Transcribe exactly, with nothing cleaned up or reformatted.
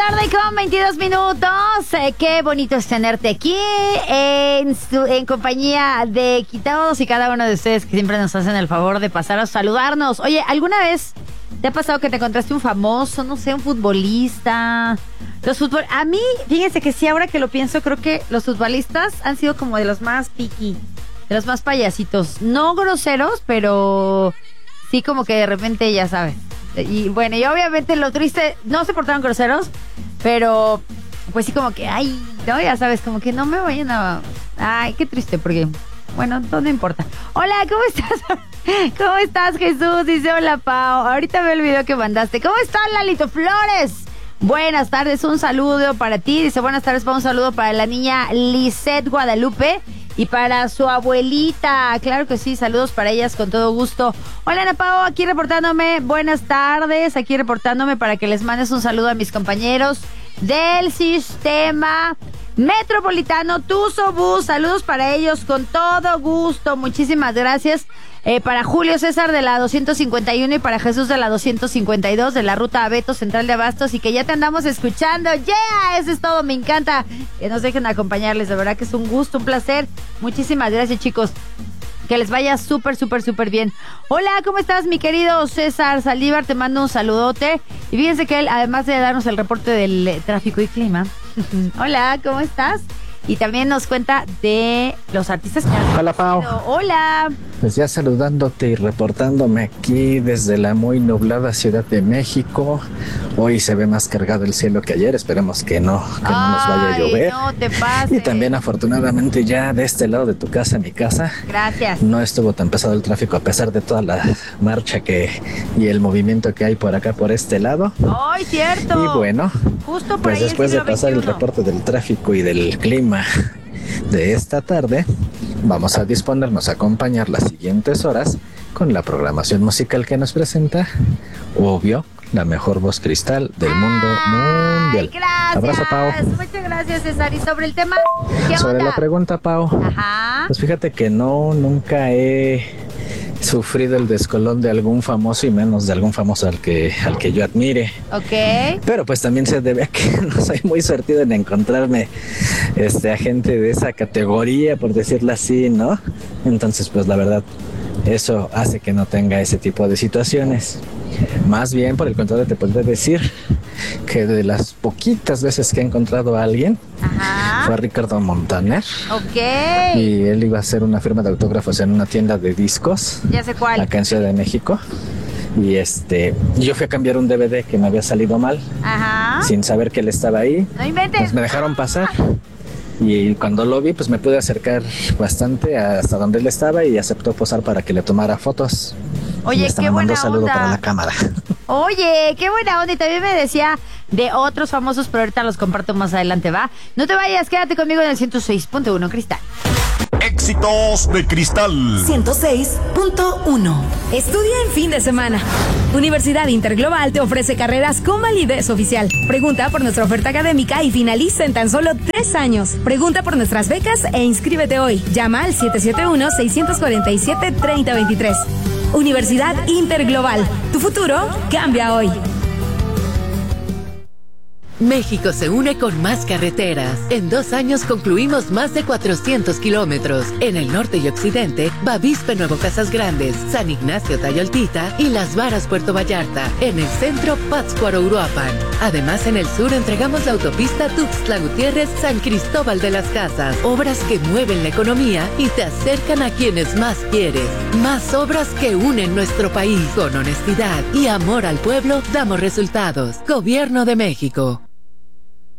tarde con veintidós minutos. Eh, qué bonito es tenerte aquí en, su, en compañía de todos y cada uno de ustedes que siempre nos hacen el favor de pasar a saludarnos. Oye, ¿alguna vez te ha pasado que te encontraste un famoso, no sé, un futbolista? Los futbol... A mí, fíjense que sí, ahora que lo pienso, creo que los futbolistas han sido como de los más piqui, de los más payasitos. No groseros, pero sí como que de repente, ya sabes. Y bueno, y obviamente lo triste, no se portaron groseros, pero pues sí como que, ay, no, ya sabes, como que no me vayan a... Ay, qué triste, porque, bueno, no, no importa. Hola, ¿cómo estás? ¿Cómo estás, Jesús? Dice, hola, Pau. Ahorita veo el video que mandaste. ¿Cómo estás, Lalito Flores? Buenas tardes, un saludo para ti. Dice, buenas tardes, Pau, un saludo para la niña Lisette Guadalupe y para su abuelita. Claro que sí, saludos para ellas con todo gusto. Hola, Ana Pao, aquí reportándome. Buenas tardes, aquí reportándome para que les mandes un saludo a mis compañeros del sistema metropolitano Tuzo Bus. Saludos para ellos con todo gusto. Muchísimas gracias. Eh, para Julio César de la doscientos cincuenta y uno y para Jesús de la doscientos cincuenta y dos de la ruta Abeto Central de Abastos y que ya te andamos escuchando. ¡Yeah! Eso es todo, me encanta que nos dejen acompañarles, de verdad que es un gusto, un placer. Muchísimas gracias, chicos. Que les vaya súper, súper, súper bien. Hola, ¿cómo estás, mi querido César Saldívar? Te mando un saludote. Y fíjense que él, además de darnos el reporte del eh, tráfico y clima. Hola, ¿cómo estás? Y también nos cuenta de los artistas que han... Hola, Pau. Hola. Pues ya saludándote y reportándome aquí desde la muy nublada Ciudad de México. Hoy se ve más cargado el cielo que ayer. Esperemos que no, que no nos vaya a llover. No te pases. Y también afortunadamente ya de este lado de tu casa, mi casa. Gracias. No estuvo tan pesado el tráfico a pesar de toda la marcha que y el movimiento que hay por acá, por este lado. ¡Ay, cierto! Y bueno, justo por pues ahí después el de pasar veintiuno. el reporte del tráfico y del clima de esta tarde, vamos a disponernos a acompañar las siguientes horas con la programación musical que nos presenta, obvio, la mejor voz cristal del mundo mundial. Ay, gracias. Abrazo, Pau. Muchas gracias, César. Y sobre el tema, ¿qué Sobre onda? la pregunta, Pau. Ajá. Pues fíjate que no, nunca he sufrido el descolón de algún famoso y menos de algún famoso al que, al que yo admire. Ok. Pero pues también se debe a que no soy muy suertido en encontrarme este, a gente de esa categoría, por decirlo así, ¿no? Entonces, pues la verdad, eso hace que no tenga ese tipo de situaciones. Más bien, por el contrario, te podría decir que de las poquitas veces que he encontrado a alguien, Ajá. fue a Ricardo Montaner. Ok. Y él iba a hacer una firma de autógrafos en una tienda de discos. Ya sé cuál. Acá en Ciudad de México. Y este, yo fui a cambiar un D V D que me había salido mal, Ajá. sin saber que él estaba ahí. No inventes. Pues me dejaron pasar. Y cuando lo vi, pues me pude acercar bastante hasta donde él estaba y aceptó posar para que le tomara fotos. Oye, me está qué mandando buena saludo onda. para la cámara. Oye, qué buena onda. Y también me decía de otros famosos, pero ahorita los comparto más adelante, ¿va? No te vayas, quédate conmigo en el ciento seis punto uno Cristal. Éxitos de Cristal. ciento seis punto uno. Estudia en fin de semana. Universidad Interglobal te ofrece carreras con validez oficial. Pregunta por nuestra oferta académica y finaliza en tan solo tres años. Pregunta por nuestras becas e inscríbete hoy. Llama al siete siete uno, seis cuatro siete, tres cero dos tres. Universidad Interglobal. Tu futuro cambia hoy. México se une con más carreteras. En dos años concluimos más de cuatrocientos kilómetros. En el norte y occidente, Bavispe Nuevo Casas Grandes, San Ignacio Tayoltita y Las Varas Puerto Vallarta. En el centro, Pátzcuaro Uruapan. Además, en el sur entregamos la autopista Tuxtla Gutiérrez San Cristóbal de las Casas. Obras que mueven la economía y te acercan a quienes más quieres. Más obras que unen nuestro país. Con honestidad y amor al pueblo, damos resultados. Gobierno de México.